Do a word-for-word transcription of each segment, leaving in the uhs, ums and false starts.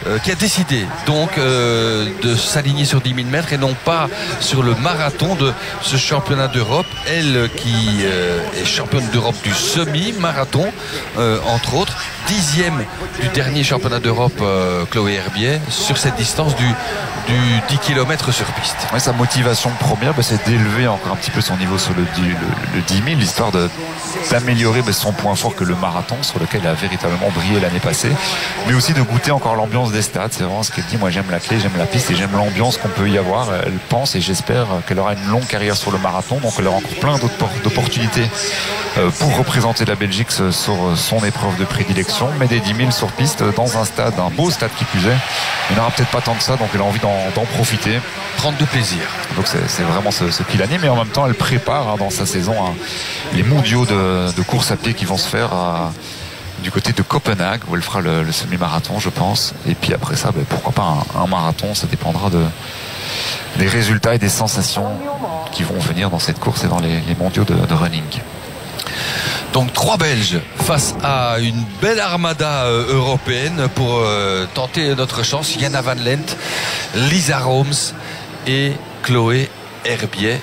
euh, qui a décidé donc euh, de s'aligner sur dix mille mètres et non pas sur le marathon de ce championnat d'Europe. Elle qui euh, est championne d'Europe du semi-marathon, euh, entre autres, dixième du dernier championnat d'Europe, euh, Chloé Herbiet, sur cette distance du, du dix kilomètres sur piste. Ouais, sa motivation première, bah, c'est d'élever encore un petit peu son niveau sur le, le, le dix mille, histoire de, d'améliorer bah, son point fort que le marathon, sur lequel elle a véritablement brillé l'année passée, mais aussi de goûter encore l'ambiance des stades. C'est vraiment ce qu'elle dit: moi j'aime la clé, j'aime la piste et j'aime l'ambiance qu'on peut y avoir. Elle pense, et j'espère qu'elle aura une longue carrière sur le marathon, donc elle aura encore plein d'autres d'opportunités pour représenter la Belgique sur son épreuve de prédilection, mais des dix mille sur piste dans un stade, un beau stade qui plus est. Il n'aura peut-être pas tant de ça, donc elle a envie d'en, d'en profiter. Prendre du plaisir. Donc c'est, c'est vraiment ce, ce qui l'anime, mais en même temps elle prépare hein, dans sa saison hein, les mondiaux de, de course à pied qui vont se faire à, du côté de Copenhague, où elle fera le, le semi-marathon, je pense. Et puis après ça, ben, pourquoi pas un, un marathon, ça dépendra de, des résultats et des sensations qui vont venir dans cette course et dans les, les mondiaux de, de running. Donc trois Belges face à une belle armada euh, européenne pour euh, tenter notre chance. Jana Van Lent, Lisa Roms et Chloé Herbiet.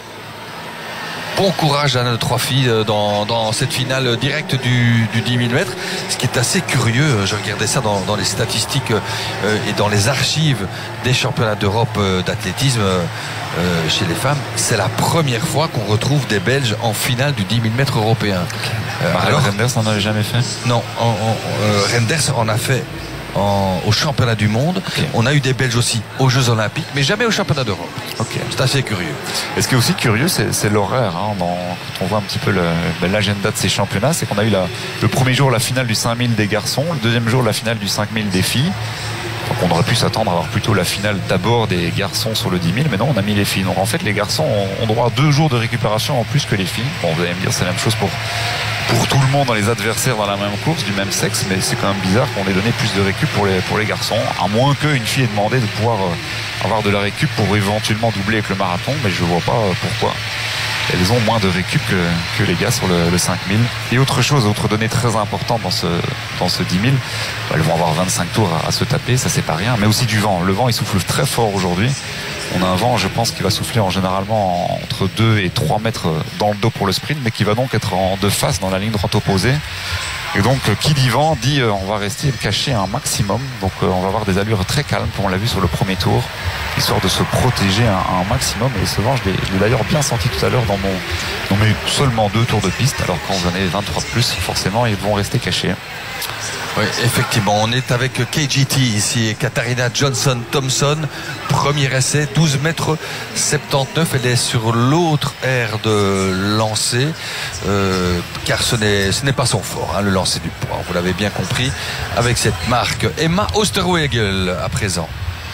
Bon courage à nos trois filles dans, dans cette finale directe du, du dix mille mètres. Ce qui est assez curieux, je regardais ça dans, dans les statistiques euh, et dans les archives des championnats d'Europe euh, d'athlétisme euh, chez les femmes. C'est la première fois qu'on retrouve des Belges en finale du dix mille mètres européen. Euh, alors Renders n'en avait jamais fait? Non, en, en, euh, Renders en a fait En, au championnat du monde. Okay. On a eu des Belges aussi aux Jeux Olympiques, mais jamais au championnat d'Europe. Okay. C'est assez curieux. Et ce qui est aussi curieux, c'est, c'est l'horaire. Hein, dans, quand on voit un petit peu le, l'agenda de ces championnats, c'est qu'on a eu la, le premier jour la finale du cinq mille des garçons, le deuxième jour la finale du cinq mille des filles. Donc on aurait pu s'attendre à avoir plutôt la finale d'abord des garçons sur le dix mille, mais non, on a mis les filles. Donc en fait, les garçons ont, ont droit à deux jours de récupération en plus que les filles. Bon, vous allez me dire, c'est la même chose pour pour tout le monde, dans les adversaires dans la même course du même sexe, mais c'est quand même bizarre qu'on ait donné plus de récup pour les, pour les garçons, à moins qu'une fille ait demandé de pouvoir euh, avoir de la récup pour éventuellement doubler avec le marathon, mais je vois pas euh, pourquoi elles ont moins de récup que, que les gars sur le, le cinq mille. Et autre chose, autre donnée très importante dans ce, dans ce dix mille, bah, elles vont avoir vingt-cinq tours à, à se taper, ça c'est pas rien, mais aussi du vent. Le vent il souffle très fort aujourd'hui. On a un vent, je pense, qui va souffler en généralement entre deux et trois mètres dans le dos pour le sprint, mais qui va donc être en de face dans la ligne droite opposée. Et donc, qui dit vent, dit euh, on va rester caché un maximum. Donc, euh, on va avoir des allures très calmes, comme on l'a vu sur le premier tour, histoire de se protéger un, un maximum. Et ce vent, je l'ai, je l'ai d'ailleurs bien senti tout à l'heure dans, mon, dans mes seulement deux tours de piste. Alors, quand vous en avez vingt-trois de plus, forcément, ils vont rester cachés. Oui, effectivement, on est avec K G T ici, Katharina Johnson-Thompson, premier essai, douze mètres soixante-dix-neuf, elle est sur l'autre aire de lancer, euh, car ce n'est, ce n'est pas son fort, hein, le lancer du poids, vous l'avez bien compris, avec cette marque. Emma Osterwegel à présent.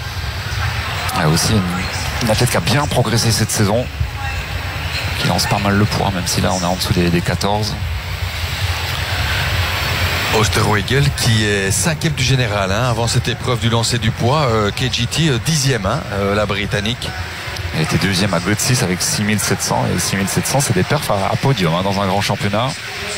Il y a aussi une, une athlète qui a bien progressé cette saison, qui lance pas mal le poids, même si là on est en dessous des, des quatorze. Osterwegel qui est cinquième du général hein, avant cette épreuve du lancer du poids. euh, K G T euh, dixième hein, euh, la britannique. Elle était deuxième à Götzis avec six mille sept cents, et six mille sept cents c'est des perfs à, à podium hein, dans un grand championnat,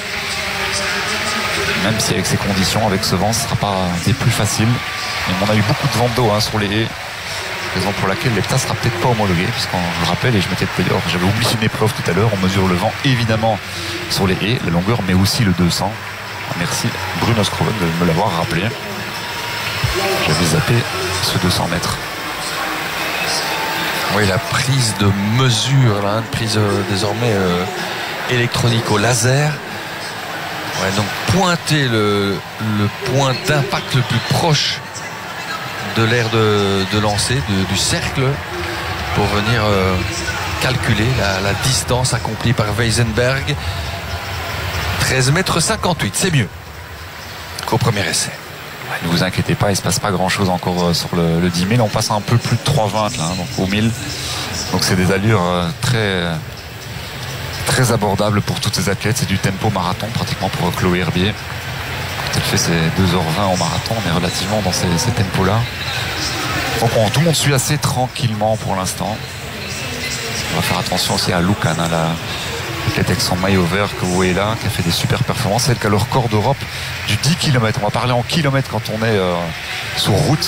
même si avec ces conditions, avec ce vent, ce ne sera pas des plus faciles. Et on a eu beaucoup de vent d'eau hein, sur les haies, raison pour laquelle l'hepta sera peut-être pas homologué, puisqu'on je le rappelle, et je m'étais d'ailleurs, j'avais oublié une épreuve tout à l'heure, on mesure le vent évidemment sur les haies, la longueur, mais aussi le deux cents. Merci Bruno Skroven de me l'avoir rappelé. J'avais zappé ce deux cents mètres. Oui, la prise de mesure, là, une prise euh, désormais euh, électronique au laser. Ouais, donc pointer le, le point d'impact le plus proche de l'aire de, de lancer, de, du cercle, pour venir euh, calculer la, la distance accomplie par Weisenberg. treize mètres cinquante-huit, c'est mieux qu'au premier essai. Ouais, ne vous inquiétez pas, il ne se passe pas grand chose encore euh, sur le, le dix mille. On passe un peu plus de trois vingt là, hein, donc au mille. Donc c'est des allures euh, très, très abordables pour toutes ces athlètes. C'est du tempo marathon pratiquement pour Chloé Herbiet. Quand elle fait ses deux heures vingt au marathon, on est relativement dans ces, ces tempos là. Donc on, tout le monde suit assez tranquillement pour l'instant. On va faire attention aussi à Lucan, hein, la athlète avec son maillot vert que vous voyez là, qui a fait des super performances, celle qui a le record d'Europe du dix kilomètres. On va parler en kilomètres quand on est euh, sur route.